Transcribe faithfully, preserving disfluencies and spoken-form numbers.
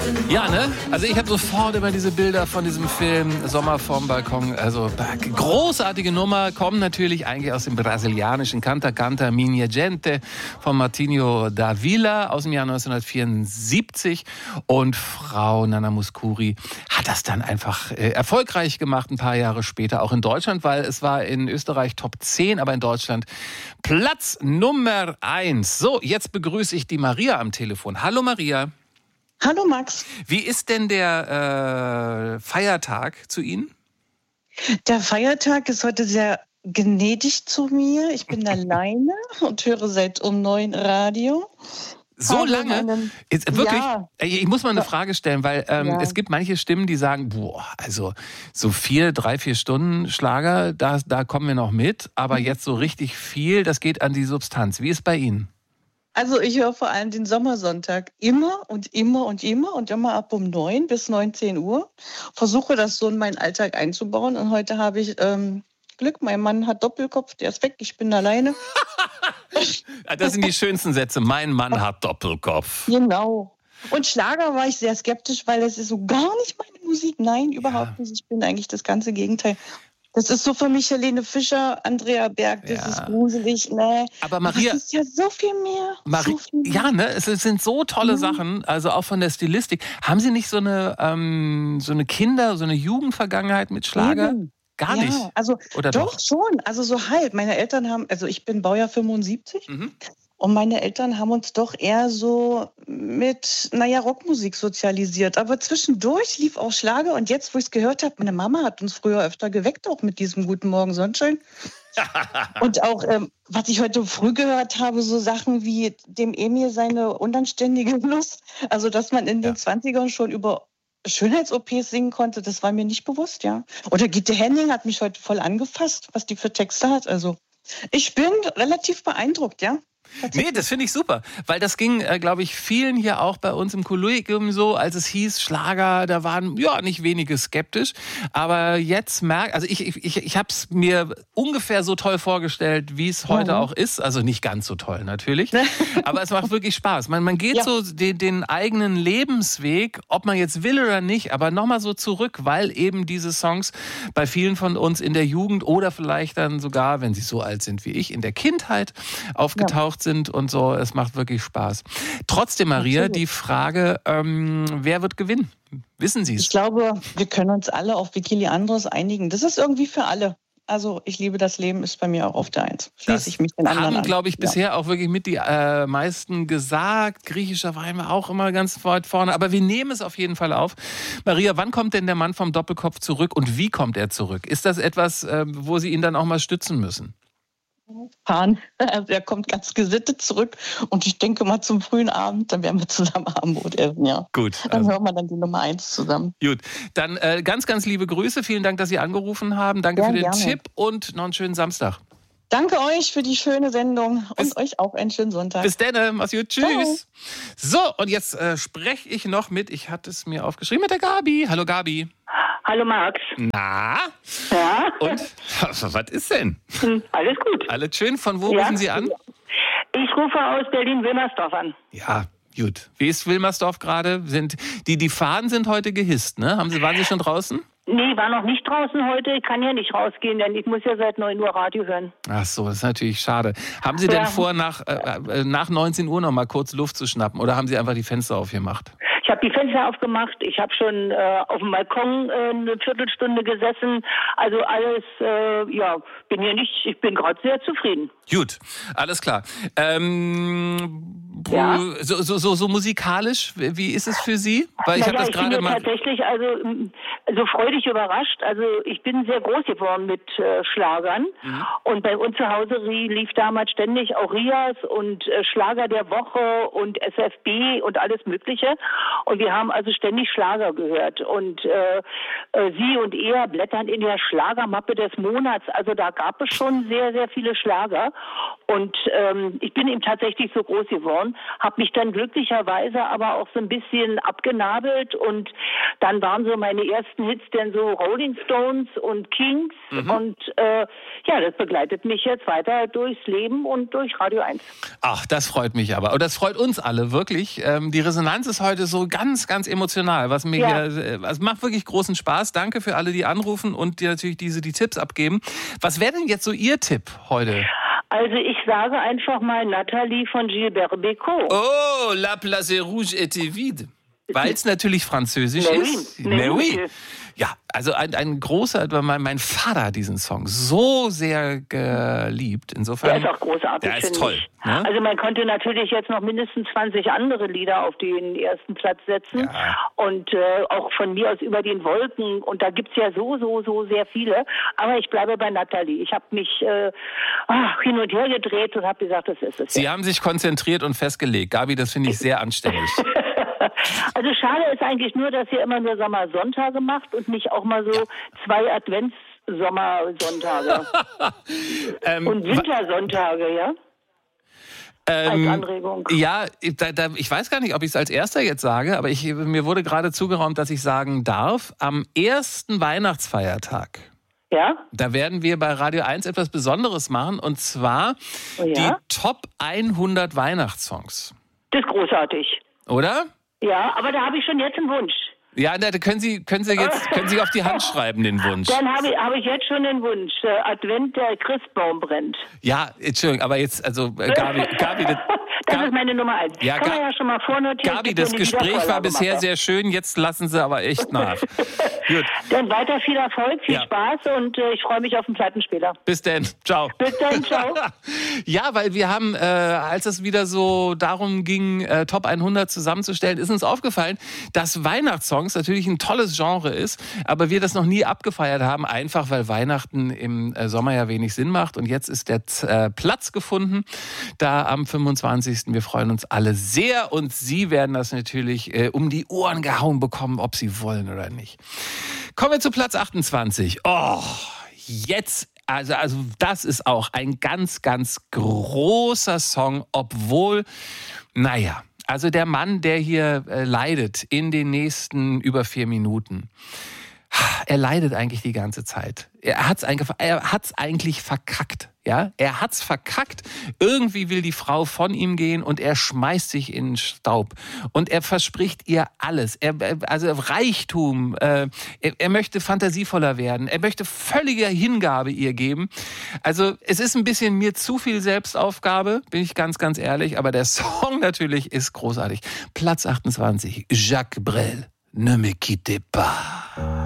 Ja, ne? Also ich habe sofort immer diese Bilder von diesem Film Sommer vorm Balkon. Also großartige Nummer, kommen natürlich eigentlich aus dem brasilianischen Canta Canta Minha Gente von Martinho da Vila aus dem Jahr neunzehnhundertvierundsiebzig. Und Frau Nana Mouskouri hat das dann einfach äh, erfolgreich gemacht, ein paar Jahre später, auch in Deutschland, weil es war in Österreich Top zehn, aber in Deutschland Platz Nummer eins. So, jetzt begrüße ich die Maria am Telefon. Hallo Maria. Hallo Max. Wie ist denn der äh, Feiertag zu Ihnen? Der Feiertag ist heute sehr gnädig zu mir. Ich bin alleine und höre seit um neun Radio. So Habe lange? meinen, Ist, wirklich? Ja. Ich muss mal eine Frage stellen, weil ähm, Ja. es gibt manche Stimmen, die sagen, boah, also so vier, drei, vier Stunden Schlager, da, da kommen wir noch mit, aber jetzt so richtig viel, das geht an die Substanz. Wie ist bei Ihnen? Also ich höre vor allem den Sommersonntag immer und immer und immer und immer ab um neun bis neunzehn Uhr. Versuche das so in meinen Alltag einzubauen und heute habe ich ähm, Glück, mein Mann hat Doppelkopf, der ist weg, ich bin alleine. Das sind die schönsten Sätze. Mein Mann hat Doppelkopf. Genau. Und Schlager war ich sehr skeptisch, weil das ist so gar nicht meine Musik. Nein, überhaupt Ja. nicht. Ich bin eigentlich das ganze Gegenteil. Das ist so für mich Helene Fischer, Andrea Berg, das Ja. ist gruselig. Nee. Aber Maria, das ist ja so viel mehr. Mari so viel mehr. ja, ne, es sind so tolle Mhm. Sachen, also auch von der Stilistik. Haben Sie nicht so eine, ähm, so eine Kinder-, so eine Jugendvergangenheit mit Schlager? Eben. Gar ja, nicht. Also Oder doch, doch? schon. Also so halb. Meine Eltern haben, also ich bin Baujahr fünfundsiebzig. Mhm. Und meine Eltern haben uns doch eher so mit, naja, Rockmusik sozialisiert. Aber zwischendurch lief auch Schlager. Und jetzt, wo ich es gehört habe, meine Mama hat uns früher öfter geweckt, auch mit diesem Guten Morgen Sonnenschein. Und auch, ähm, was ich heute früh gehört habe, so Sachen wie dem Emil seine unanständige Lust. Also, dass man in Ja. den zwanzigern schon über Schönheits-O Ps singen konnte, das war mir nicht bewusst, ja. Oder Gitte Henning hat mich heute voll angefasst, was die für Texte hat. Also, ich bin relativ beeindruckt, ja. Nee, das finde ich super, weil das ging, äh, glaube ich, vielen hier auch bei uns im Kollegium so, als es hieß Schlager, da waren ja nicht wenige skeptisch, aber jetzt merkt, also ich, ich, ich habe es mir ungefähr so toll vorgestellt, wie es heute Mhm. auch ist, also nicht ganz so toll natürlich, aber es macht wirklich Spaß. Man, man geht Ja. so den, den eigenen Lebensweg, ob man jetzt will oder nicht, aber nochmal so zurück, weil eben diese Songs bei vielen von uns in der Jugend oder vielleicht dann sogar, wenn sie so alt sind wie ich, in der Kindheit aufgetaucht sind und so. Es macht wirklich Spaß. Trotzdem, Maria, Absolut. die Frage, ähm, wer wird gewinnen? Wissen Sie Ich es? glaube, wir können uns alle auf Vikili Andros einigen. Das ist irgendwie für alle. Also, ich liebe das Leben, ist bei mir auch auf der Eins. Schließe ich mich den anderen haben, an. glaube ich, Ja. bisher auch wirklich mit die äh, meisten gesagt. Griechischer Wein war auch immer ganz weit vorne. Aber wir nehmen es auf jeden Fall auf. Maria, wann kommt denn der Mann vom Doppelkopf zurück und wie kommt er zurück? Ist das etwas, äh, wo Sie ihn dann auch mal stützen müssen? Pan. Also er kommt ganz gesittet zurück und ich denke mal zum frühen Abend, dann werden wir zusammen Abendbrot essen, ja. Gut. Dann Also, hören wir dann die Nummer eins zusammen. gut. Dann äh, ganz, ganz liebe Grüße. Vielen Dank, dass Sie angerufen haben. Danke Ja, für den gerne. Tipp und noch einen schönen Samstag. Danke euch für die schöne Sendung Bis- und euch auch einen schönen Sonntag. Bis dann, mach's gut, tschüss. So, und jetzt äh, spreche ich noch mit, ich hatte es mir aufgeschrieben, mit der Gabi. Hallo Gabi. Hallo Max. Na, Ja, und was ist denn? Hm, alles gut. Alles schön, von wo Ja. rufen Sie an? Ich rufe aus Berlin-Wilmersdorf an. Ja, gut. Wie ist Wilmersdorf gerade? Sind die, die Fahnen sind heute gehisst, ne? Haben Sie, waren Sie schon draußen? Nee, war noch nicht draußen heute. Ich kann ja nicht rausgehen, denn ich muss ja seit neun Uhr Radio hören. Ach so, das ist natürlich schade. Haben Sie Ja. denn vor, nach, äh, äh, nach neunzehn Uhr noch mal kurz Luft zu schnappen oder haben Sie einfach die Fenster aufgemacht? Ich habe die Fenster aufgemacht. Ich habe schon äh, auf dem Balkon äh, eine Viertelstunde gesessen. Also alles, äh, ja, bin hier nicht, ich bin gerade sehr zufrieden. Gut, alles klar. Ähm, Ja. so, so, so, so musikalisch, wie ist es für Sie? Weil ich habe Naja, das ich bin gerade ja mal. tatsächlich also m, so freudig überrascht. Also ich bin sehr groß geworden mit äh, Schlagern. Mhm. Und bei uns zu Hause rie- lief damals ständig auch Rias und äh, Schlager der Woche und S F B und alles Mögliche. Und wir haben also ständig Schlager gehört. Und äh, äh, Sie und er blättern in der Schlagermappe des Monats. Also da gab es schon sehr, sehr viele Schlager. Und ähm, ich bin eben tatsächlich so groß geworden, habe mich dann glücklicherweise aber auch so ein bisschen abgenabelt. Und dann waren so meine ersten meisten Hits denn so Rolling Stones und Kings. Mhm. Und äh, ja, das begleitet mich jetzt weiter durchs Leben und durch Radio eins. Ach, das freut mich aber. Und das freut uns alle, wirklich. Ähm, die Resonanz ist heute so ganz, ganz emotional. Was mir ja. hier, es macht wirklich großen Spaß. Danke für alle, die anrufen und die natürlich diese die Tipps abgeben. Was wäre denn jetzt so Ihr Tipp heute? Also ich sage einfach mal Nathalie von Gilbert Bécaud. Oh, La Place Rouge était vide. Weil es natürlich französisch Mais ist. Oui. Mais oui. Ja, also ein, ein großer, mein, mein Vater hat diesen Song so sehr geliebt. Insofern, der ist auch großartig, der ist toll. Ne? Also man könnte natürlich jetzt noch mindestens zwanzig andere Lieder auf den ersten Platz setzen. Ja. Und äh, auch von mir aus Über den Wolken. Und da gibt's ja so, so, so sehr viele. Aber ich bleibe bei Nathalie. Ich habe mich äh, hin und her gedreht und habe gesagt, das ist es. Sie ja. haben sich konzentriert und festgelegt. Gabi, das finde ich sehr anständig. Also schade ist eigentlich nur, dass ihr immer nur Sommersonntage macht und nicht auch mal so ja. zwei Advents-Sommersonntage. ähm, und Wintersonntage, ja? Ähm, als Anregung. Ja, da, da, ich weiß gar nicht, ob ich es als Erster jetzt sage, aber ich, mir wurde gerade zugeraumt, dass ich sagen darf, am ersten Weihnachtsfeiertag. Ja? Da werden wir bei Radio eins etwas Besonderes machen, und zwar oh ja? die Top hundert Weihnachtssongs. Das ist großartig. Oder? Ja, aber da habe ich schon jetzt einen Wunsch. Ja, da können Sie, können Sie jetzt können Sie auf die Hand schreiben, den Wunsch. Dann habe ich, habe ich jetzt schon den Wunsch. Äh, Advent, der Christbaum brennt. Ja, Entschuldigung, aber jetzt, also äh, Gabi, Gabi, das, das Gabi, ist meine Nummer eins. Ja, Kann man ja schon mal vornotieren. Gabi, das Gespräch war bisher sehr schön, jetzt lassen Sie aber echt nach. Gut. Dann weiter viel Erfolg, viel ja. Spaß und äh, ich freue mich auf den Plattenspieler. Bis dann, ciao. Bis dann, ciao. Ja, weil wir haben, äh, als es wieder so darum ging, äh, Top hundert zusammenzustellen, ist uns aufgefallen, dass Weihnachtssongs natürlich ein tolles Genre ist, aber wir das noch nie abgefeiert haben, einfach weil Weihnachten im äh, Sommer ja wenig Sinn macht. Und jetzt ist der äh, Platz gefunden, da am fünfundzwanzigsten Wir freuen uns alle sehr und Sie werden das natürlich äh, um die Ohren gehauen bekommen, ob Sie wollen oder nicht. Kommen wir zu Platz achtundzwanzig. Oh, jetzt, also, also das ist auch ein ganz, ganz großer Song, obwohl, naja, also der Mann, der hier äh, leidet in den nächsten über vier Minuten, er leidet eigentlich die ganze Zeit. Er hat's eigentlich, er hat's eigentlich verkackt. Ja, er hat's verkackt. Irgendwie will die Frau von ihm gehen und er schmeißt sich in den Staub. Und er verspricht ihr alles. Er, also Reichtum. Äh, er, er möchte fantasievoller werden. Er möchte völlige Hingabe ihr geben. Also es ist ein bisschen mir zu viel Selbstaufgabe, bin ich ganz, ganz ehrlich. Aber der Song natürlich ist großartig. Platz achtundzwanzig. Jacques Brel. Ne me quittez pas.